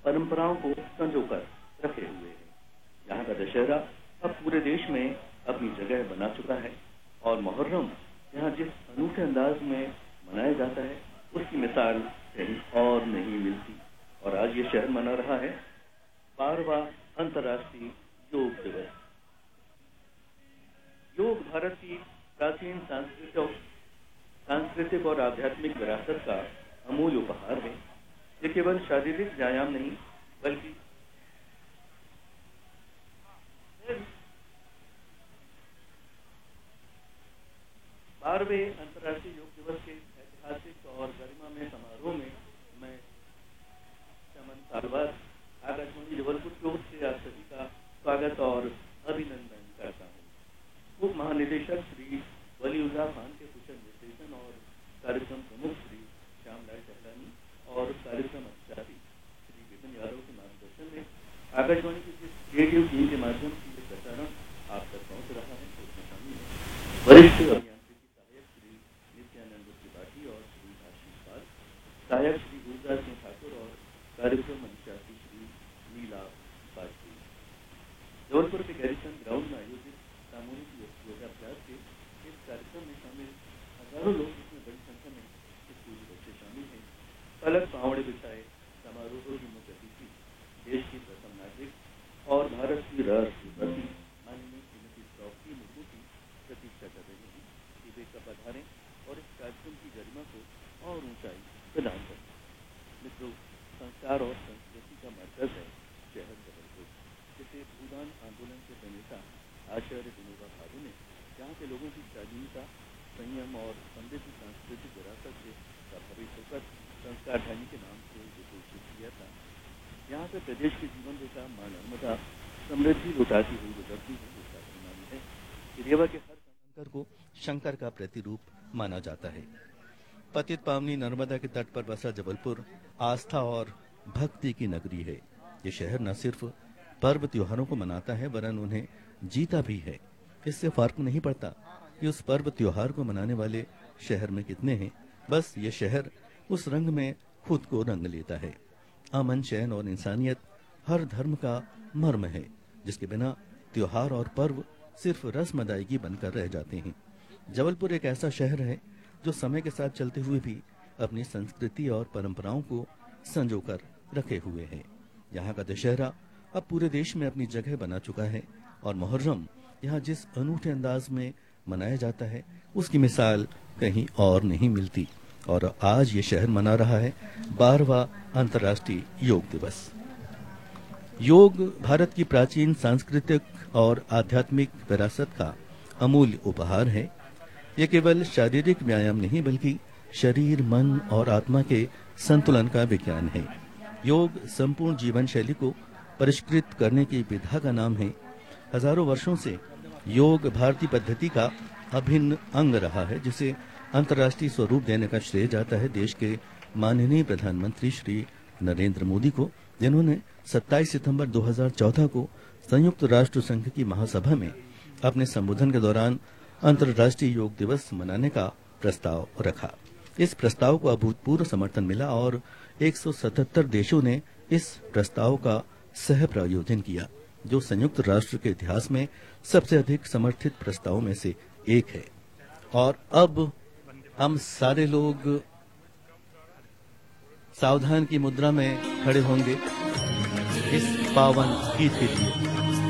परंपराओं को संजोकर रखे हुए है। यहाँ का दशहरा अब पूरे देश में अपनी जगह बना चुका है और मुहर्रम यहाँ जिस अनूठे अंदाज में मनाया जाता है उसकी मिसाल कहीं और नहीं मिलती। और आज ये शहर मना रहा है 12वां अंतर्राष्ट्रीय योग दिवस। योग भारत की प्राचीन सांस्कृतिक और आध्यात्मिक विरासत का अमूल्य उपहार है। ये केवल शारीरिक व्यायाम नहीं बल्कि 12वें अंतर्राष्ट्रीय योग दिवस के ऐतिहासिक और गरिमामय समारोह में मैं चमन सालवार आकाशवाणी जबलपुर की ओर से आप सभी का स्वागत और अभिनंदन करता हूँ। उप महानिदेशक श्री वलीउल्लाह खान के कुशल निर्देशन और कार्यक्रम प्रमुख श्री श्यामलाल टहलानी और कार्यक्रम अधिकारी श्री विपिन यादव के मार्गदर्शन में आकाशवाणी की जिस क्रिएटिव टीम के माध्यम से ये प्रसारण आप तक पहुंच रहा है उसमें शामिल है वरिष्ठ अभियांत्रिकी सहायक श्री नित्यानंद त्रिपाठी और श्री आशीष पाल, सहायक श्री गुरदास सिंह ठाकुर और कार्यक्रम अधिकारी श्री नीला वाजपेयी। जबलपुर के गैरिसन ग्राउंड में आयोजित सामूहिक योगाभ्यास के इस कार्यक्रम में शामिल हजारों लोग इसमें बड़ी संख्या में स्कूली बच्चे शामिल हैं। अलग पावड़े बिछाए समारोह की मुख्य अतिथि देश की प्रथम नागरिक और भारत की राष्ट्रपति माननीय श्रीमती द्रौपदी मुर्मू की प्रतीक्षा कर रही थी कि वे कब पधारें और इस कार्यक्रम की गरिमा को और ऊंचाई प्रदान करें। मित्रों, संस्कार और संस्कृति का मरकज है शहर जबलपुर, जिसे भूदान आंदोलन के प्रणेता आचार्य विनोबा भावे ने यहाँ के लोगों की शालीनता, संयम और समृद्ध सांस्कृतिक विरासत से प्रभावित होकर संस्कार ढानी के नाम से घोषित किया था। यहाँ से प्रदेश की जीवन रेखा मां नर्मदा समृद्धि लुटाती हुई गुजरती है, जिसका परिणाम है कि रेवा के हर शंकर को शंकर का प्रतिरूप माना जाता है। पतित पावनी नर्मदा के तट पर बसा जबलपुर आस्था और भक्ति की नगरी है। ये शहर न सिर्फ पर्व त्योहारों को मनाता है वरन उन्हें जीता भी है। इससे फर्क नहीं पड़ता कि उस पर्व त्योहार को मनाने वाले शहर में कितने हैं, बस ये शहर उस रंग में खुद को रंग लेता है। अमन, चैन और इंसानियत हर धर्म का मर्म है, जिसके बिना त्योहार और पर्व सिर्फ रस्म अदायगी बनकर रह जाते हैं। जबलपुर एक ऐसा शहर है जो समय के साथ चलते हुए भी अपनी संस्कृति और परंपराओं को संजोकर रखे हुए है। यहाँ का दशहरा अब पूरे देश में अपनी जगह बना चुका है और मुहर्रम यहाँ जिस अनूठे अंदाज में मनाया जाता है उसकी मिसाल कहीं और नहीं मिलती। और आज ये शहर मना रहा है 12वां अंतर्राष्ट्रीय योग दिवस। योग भारत की प्राचीन सांस्कृतिक और आध्यात्मिक विरासत का अमूल्य उपहार है। ये केवल शारीरिक व्यायाम नहीं बल्कि शरीर, मन और आत्मा के संतुलन का विज्ञान है। योग संपूर्ण जीवन शैली को परिष्कृत करने की विधा का नाम है। हजारों वर्षों से योग भारतीय पद्धति का अभिन्न अंग रहा है, जिसे अंतर्राष्ट्रीय स्वरूप देने का श्रेय जाता है देश के माननीय प्रधानमंत्री श्री नरेंद्र मोदी को, जिन्होंने 27 सितंबर 2014 को संयुक्त राष्ट्र संघ की महासभा में अपने संबोधन के दौरान अंतर्राष्ट्रीय योग दिवस मनाने का प्रस्ताव रखा। इस प्रस्ताव को अभूतपूर्व समर्थन मिला और 177 देशों ने इस प्रस्ताव का सह प्रायोजन किया, जो संयुक्त राष्ट्र के इतिहास में सबसे अधिक समर्थित प्रस्तावों में से एक है। और अब हम सारे लोग सावधान की मुद्रा में खड़े होंगे इस पावन गीत के लिए।